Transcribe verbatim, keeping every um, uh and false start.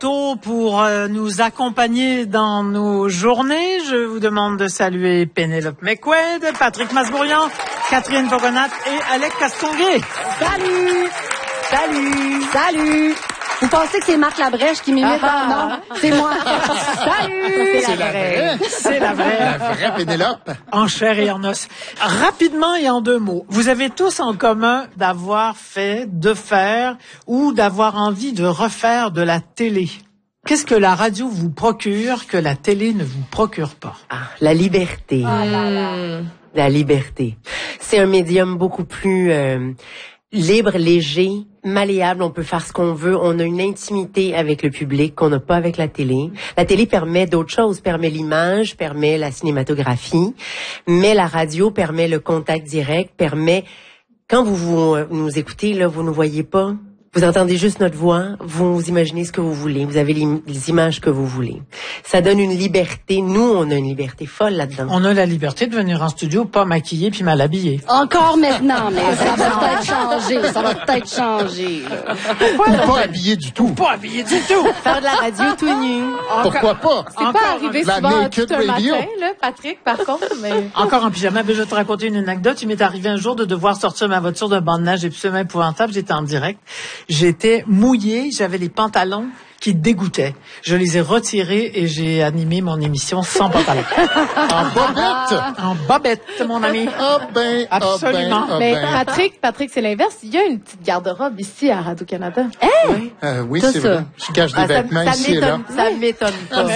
tôt pour euh, nous accompagner dans nos journées. Je vous demande de saluer Pénélope McQuaid, Patrick Masbourian, Catherine Pogonat et Alec Castonguay. Salut! Salut! Salut! Vous pensez que c'est Marc Labrèche qui m'imite? Ah, non, c'est moi. Salut! C'est la vraie. C'est la vraie. La vraie Pénélope. En chair et en os. Rapidement et en deux mots. Vous avez tous en commun d'avoir fait, de faire ou d'avoir envie de refaire de la télé. Qu'est-ce que la radio vous procure que la télé ne vous procure pas? Ah, la liberté. Ah là là. La liberté. C'est un médium beaucoup plus euh, libre, léger, malléable. On peut faire ce qu'on veut. On a une intimité avec le public qu'on n'a pas avec la télé. La télé permet d'autres choses, permet l'image, permet la cinématographie, mais la radio permet le contact direct, permet... Quand vous, vous nous écoutez, là, vous ne voyez pas. Vous entendez juste notre voix, vous imaginez ce que vous voulez, vous avez les, les images que vous voulez. Ça donne une liberté, nous on a une liberté folle là-dedans. On a la liberté de venir en studio pas maquillé puis mal habillé. Encore maintenant, mais ça va peut-être changer, ça va peut-être changer. Ou pas habillé du tout. Pas habillé du tout. Faire de la radio tout nu. Pourquoi pas? C'est pas arrivé La souvent naked tout un radio. matin, là, Patrick, par contre, mais... Encore en pyjama, ben, je vais te raconter une anecdote. Il m'est arrivé un jour de devoir sortir ma voiture d'un banc de neige absolument épouvantable. J'étais en direct. J'étais mouillée. J'avais les pantalons qui dégoûtaient. Je les ai retirés et j'ai animé mon émission sans pantalon. En bobette. En bobette, mon ami. Ah ben, ah Absolument. ben, ah Mais ben. Patrick, Patrick, c'est l'inverse. Il y a une petite garde-robe ici à Radio-Canada. Euh, oui, T'as c'est ça. vrai. Je cache des Ah, ça vêtements ça ici et là. m'étonne, ça m'étonne pas.